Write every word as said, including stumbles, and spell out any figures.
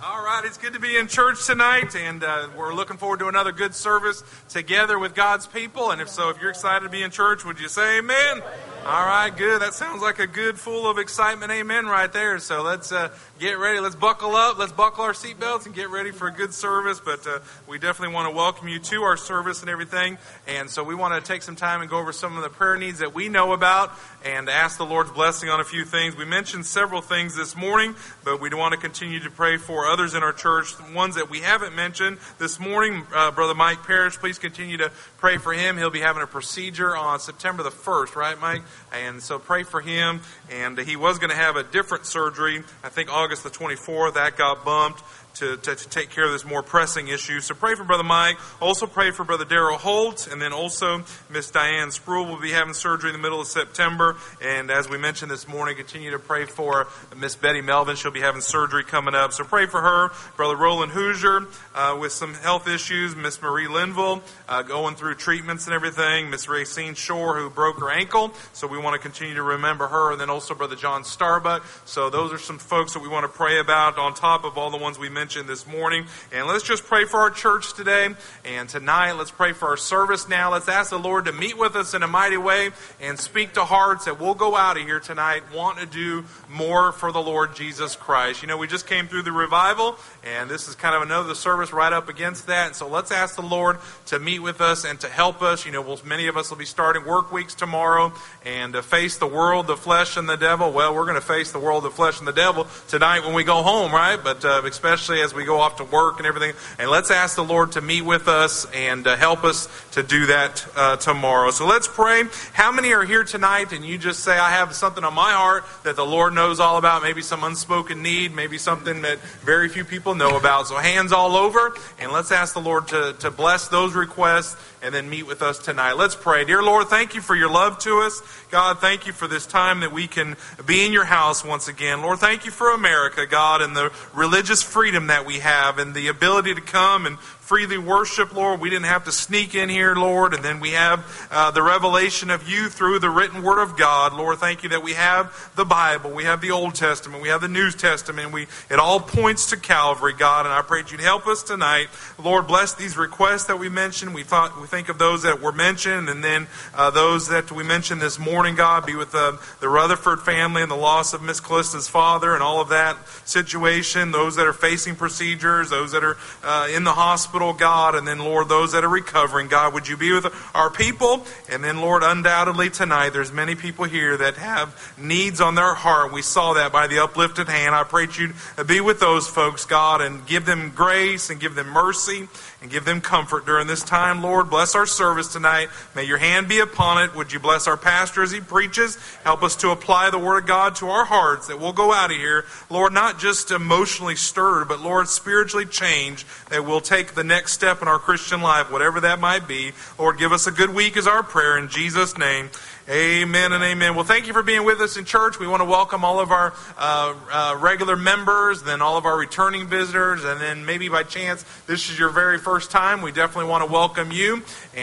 All right, it's good to be in church tonight, and uh, we're looking forward to another good service together with God's people. And if so, if you're excited to be in church, would you say amen? All right, good. That sounds like a good, full of excitement amen right there. So let's uh, get ready. Let's buckle up. Let's buckle our seatbelts and get ready for a good service. But uh, we definitely want to welcome you to our service and everything. And so we want to take some time and go over some of the prayer needs that we know about and ask the Lord's blessing on a few things. We mentioned several things this morning, but we want to continue to pray for others in our church. The ones that we haven't mentioned this morning, uh, Brother Mike Parrish, please continue to pray for him. He'll be having a procedure on September the first, right, Mike? And so pray for him. And he was going to have a different surgery, I think August the twenty-fourth. That got bumped. To, to, to take care of this more pressing issue. So pray for Brother Mike. Also pray for Brother Darrell Holt. And then also Miss Diane Spruill will be having surgery in the middle of September. And as we mentioned this morning, continue to pray for Miss Betty Melvin. She'll be having surgery coming up. So pray for her. Brother Roland Hoosier uh, with some health issues. Miss Marie Linville uh, going through treatments and everything. Miss Racine Shore who broke her ankle. So we want to continue to remember her. And then also Brother John Starbuck. So those are some folks that we want to pray about on top of all the ones we mentioned mentioned this morning. And let's just pray for our church today and tonight. Let's pray for our service now. Let's ask the Lord to meet with us in a mighty way and speak to hearts that we'll go out of here tonight want to do more for the Lord Jesus Christ. You know, we just came through the revival, and this is kind of another service right up against that. And so let's ask the Lord to meet with us and to help us. You know, we'll, many of us will be starting work weeks tomorrow and to face the world, the flesh, and the devil. Well, we're going to face the world, the flesh, and the devil tonight when we go home, right? But uh, especially as we go off to work and everything. And let's ask the Lord to meet with us and uh, help us to do that uh, tomorrow. So let's pray. How many are here tonight and you just say, I have something on my heart that the Lord knows all about, maybe some unspoken need, maybe something that very few people know about. So hands all over, and let's ask the Lord to, to bless those requests and then meet with us tonight. Let's pray. Dear Lord, thank you for your love to us. God, thank you for this time that we can be in your house once again. Lord, thank you for America, God, and the religious freedom that we have and the ability to come and freely worship, Lord. We didn't have to sneak in here, Lord. And then we have uh, the revelation of you through the written word of God. Lord, thank you that we have the Bible. We have the Old Testament. We have the New Testament. We It all points to Calvary, God. And I pray that you'd help us tonight. Lord, bless these requests that we mentioned. We thought we think of those that were mentioned, and then uh, those that we mentioned this morning, God. Be with uh, the Rutherford family and the loss of Miss Callista's father and all of that situation. Those that are facing procedures, those that are uh, in the hospital, God, and then, Lord, those that are recovering. God, would you be with our people? And then, Lord, undoubtedly tonight, there's many people here that have needs on their heart. We saw that by the uplifted hand. I pray that you'd be with those folks, God, and give them grace and give them mercy and give them comfort during this time. Lord, bless our service tonight. May your hand be upon it. Would you bless our pastor as he preaches? Help us to apply the word of God to our hearts, that we'll go out of here, Lord, not just emotionally stirred, but, Lord, spiritually changed, that we'll take the next step in our Christian life, whatever that might be. Lord, give us a good week is our prayer in Jesus' name. Amen and amen. Well, thank you for being with us in church. We want to welcome all of our uh, uh, regular members, then all of our returning visitors, and then maybe by chance this is your very first time. We definitely want to welcome you.